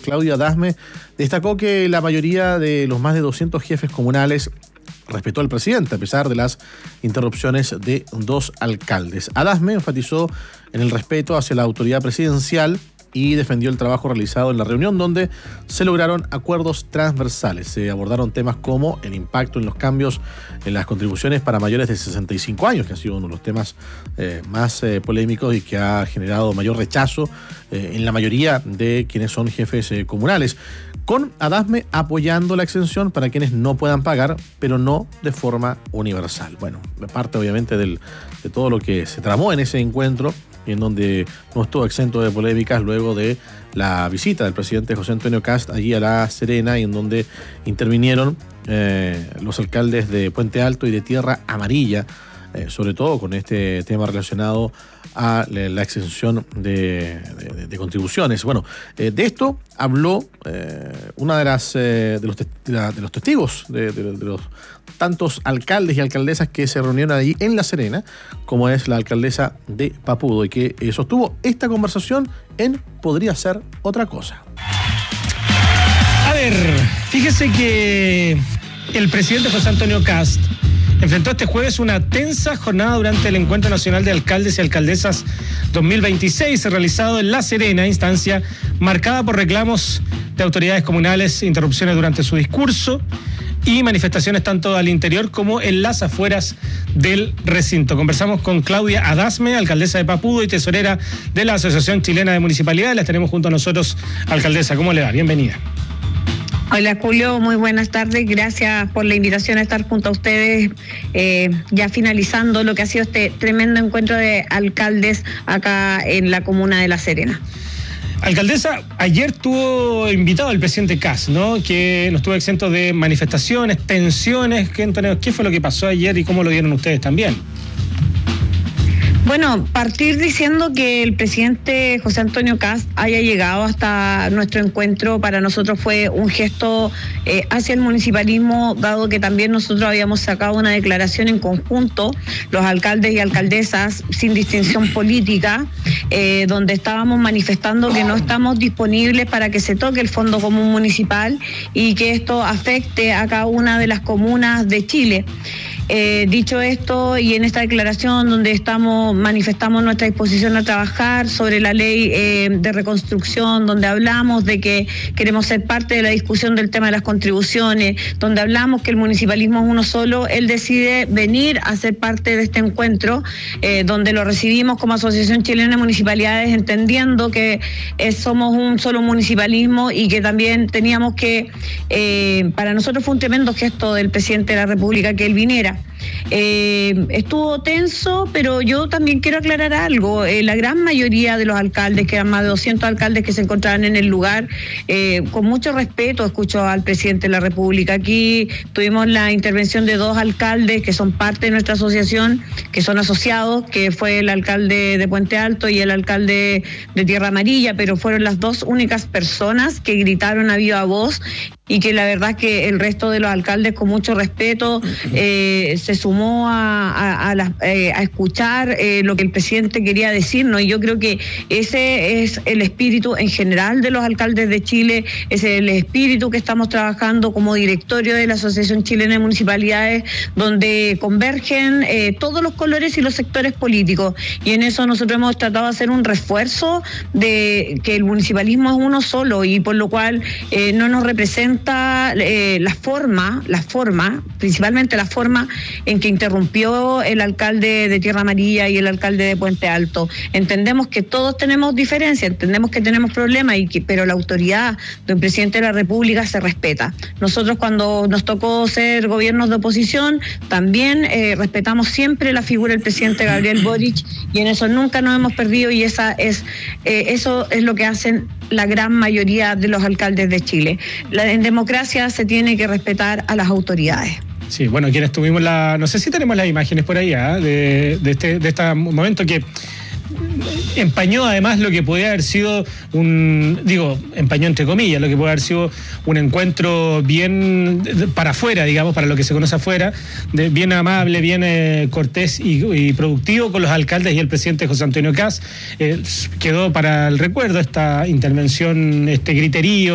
Claudia Adasme, destacó que la mayoría de los más de 200 jefes comunales respetó al presidente, a pesar de las interrupciones de 2 alcaldes. Adasme enfatizó en el respeto hacia la autoridad presidencial y defendió el trabajo realizado en la reunión, donde se lograron acuerdos transversales. Se abordaron temas como el impacto en los cambios en las contribuciones para mayores de 65 años, que ha sido uno de los temas más polémicos y que ha generado mayor rechazo en la mayoría de quienes son jefes comunales, con Adasme apoyando la exención para quienes no puedan pagar, pero no de forma universal. Bueno, parte obviamente de todo lo que se tramó en ese encuentro, en donde no estuvo exento de polémicas luego de la visita del presidente José Antonio Kast allí a La Serena, y en donde intervinieron los alcaldes de Puente Alto y de Tierra Amarilla, sobre todo con este tema relacionado a la exención de contribuciones. Bueno, de esto habló una de los testigos de los tantos alcaldes y alcaldesas que se reunieron allí en La Serena, como es la alcaldesa de Papudo, y que sostuvo esta conversación en Podría Ser Otra Cosa. A ver, fíjese que el presidente José Antonio Kast enfrentó este jueves una tensa jornada durante el Encuentro Nacional de Alcaldes y Alcaldesas 2026, realizado en La Serena, instancia marcada por reclamos de autoridades comunales, interrupciones durante su discurso y manifestaciones tanto al interior como en las afueras del recinto. Conversamos con Claudia Adasme, alcaldesa de Papudo y tesorera de la Asociación Chilena de Municipalidades. Las tenemos junto a nosotros. Alcaldesa, ¿cómo le va? Bienvenida. Hola Julio, muy buenas tardes, gracias por la invitación a estar junto a ustedes, ya finalizando lo que ha sido este tremendo encuentro de alcaldes acá en la comuna de La Serena. Alcaldesa, ayer estuvo invitado el presidente Kast, ¿no? Que no estuvo exento de manifestaciones, tensiones. ¿Qué fue lo que pasó ayer y cómo lo vieron ustedes también? Bueno, partir diciendo que el presidente José Antonio Kast haya llegado hasta nuestro encuentro para nosotros fue un gesto hacia el municipalismo, dado que también nosotros habíamos sacado una declaración en conjunto, los alcaldes y alcaldesas, sin distinción política, donde estábamos manifestando que no estamos disponibles para que se toque el Fondo Común Municipal y que esto afecte a cada una de las comunas de Chile. Dicho esto, y en esta declaración donde manifestamos nuestra disposición a trabajar sobre la ley de reconstrucción, donde hablamos de que queremos ser parte de la discusión del tema de las contribuciones, donde hablamos que el municipalismo es uno solo, él decide venir a ser parte de este encuentro, donde lo recibimos como Asociación Chilena de Municipalidades, entendiendo que somos un solo municipalismo y que también teníamos que, para nosotros fue un tremendo gesto del presidente de la República que él viniera. Estuvo tenso, pero yo también quiero aclarar algo. La gran mayoría de los alcaldes, que eran más de 200 alcaldes que se encontraban en el lugar, con mucho respeto escucho al presidente de la República. Aquí tuvimos la intervención de 2 alcaldes que son parte de nuestra asociación, que son asociados, que fue el alcalde de Puente Alto y el alcalde de Tierra Amarilla, pero fueron las 2 únicas personas que gritaron a viva voz, y que la verdad es que el resto de los alcaldes, con mucho respeto, se sumó a escuchar lo que el presidente quería decirnos, y yo creo que ese es el espíritu en general de los alcaldes de Chile, ese es el espíritu que estamos trabajando como directorio de la Asociación Chilena de Municipalidades, donde convergen todos los colores y los sectores políticos, y en eso nosotros hemos tratado de hacer un refuerzo de que el municipalismo es uno solo, y por lo cual no nos representa la forma, principalmente la forma en que interrumpió el alcalde de Tierra Amarilla y el alcalde de Puente Alto. Entendemos que todos tenemos diferencias, entendemos que tenemos problemas, pero la autoridad del presidente de la República se respeta. Nosotros, cuando nos tocó ser gobiernos de oposición, también respetamos siempre la figura del presidente Gabriel Boric, y en eso nunca nos hemos perdido, y eso es lo que hacen la gran mayoría de los alcaldes de Chile. En democracia se tiene que respetar a las autoridades. Sí, bueno, quienes tuvimos no sé si tenemos las imágenes por ahí, de este momento que empañó además lo que podía haber sido empañó entre comillas, lo que puede haber sido un encuentro bien para afuera, digamos, para lo que se conoce afuera, bien amable, bien cortés y productivo con los alcaldes y el presidente José Antonio Kast. Quedó para el recuerdo esta intervención, este griterío